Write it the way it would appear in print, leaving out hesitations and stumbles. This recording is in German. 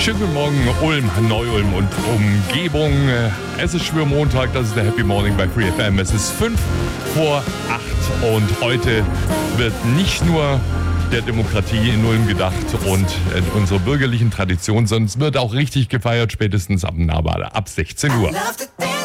Schönen guten Morgen, Ulm, Neu-Ulm und Umgebung. Es ist Schwörmontag, das ist der Happy Morning bei Free FM. Es ist 5 vor 8 und heute wird nicht nur der Demokratie in Ulm gedacht und unserer bürgerlichen Tradition, sondern es wird auch richtig gefeiert, spätestens ab 16 Uhr.